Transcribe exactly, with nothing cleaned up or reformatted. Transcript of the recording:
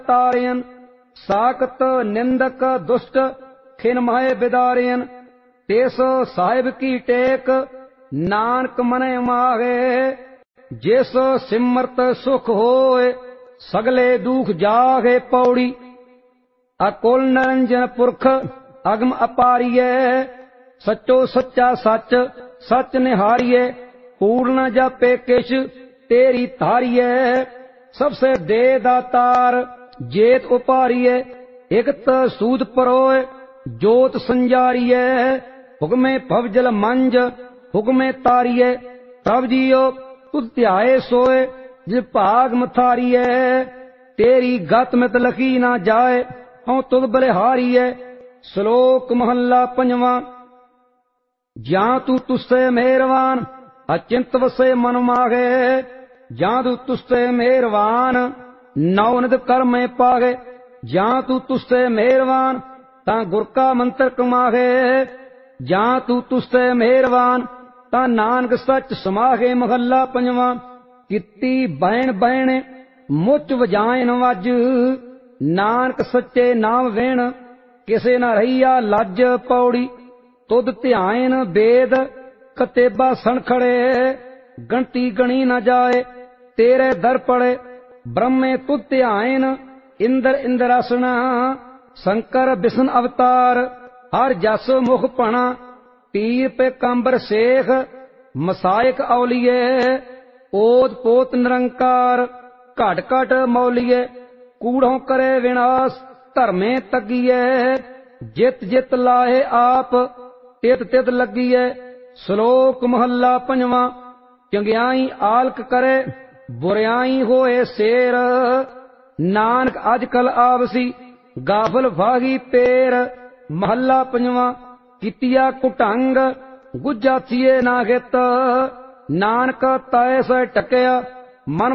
तारियन साकत निंदक दुष्ट खिन महे बिदारियन तेस साहिब की टेक नानक मने मागे जिस सिमरत सुख होए सगले दुख जागे पौड़ी अकुल निरंजन पुरख अगम अपारिय सचो सच्चा सच सच निहारिय पूर्ण जापे किश तेरी धारिय सबसे दे दातार जेत उपारिय एकत सूद परोय जोत संजारिय हुक्मे भवजल मंज हुक्मे तारिय तब जियो तुद ध्याए सोए जिस भाग मथारिय तेरी गत मित लखी ना जाए हूँ तुद बलिहारिय। श्लोक महला पंजवा। ज्यां तू तुस्से मेहरवान अचिंत वसे मन मागे ज्यां तू तुस्से मेहरवान नवनित कर्म पागे ज्यां तू तुस्से मेहरवान ता गुर का मंत्र कमागे ज्यां तू तुस्से मेहरवान ता नानक सच समागे। महला पंजवा। कित्ती बैण बैण मुच वजायन वज नानक सच्चे नाम वेण किसे न रहिया लज पौड़ी तुद ध्यान वेद कतेबा सणखड़े गणती गणी न जाए तेरे दर पड़े ब्रह्मे तुद ध्यान इंद्र इंद्रासना शंकर विष्णु अवतार हर जस मुख पणा पीर पे कंबर शेख मसायक औलिए ओत पोत निरंकार घट घट मौलिए कूढ़ों करे विनाश धर्मे तगिए जित जित लाहे आप तित तित लगिए। श्लोक महला पंजवा। चंगियाई आलक करे बुरियाई होए शेर नानक अजकल आवसी गाफल भागी पेर। महला पंजवा। कितिया कुटंग गुज्जा थिए ना हित नानक तय से टकिया मन